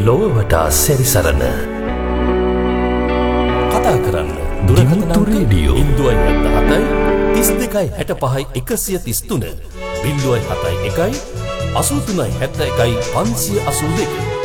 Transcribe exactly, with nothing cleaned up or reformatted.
ලොව වටා සැරිසරන කතා කරන්න දුරකථන රේඩියෝ බිංදුවයි හතයි තිස් දෙකයි හැට පහයි එකසිය තිස් තුන බිංදුවයි හතයි එකයි අසූ තුනයි හැත්තෑ එකයි පන්සිය අසූ දෙක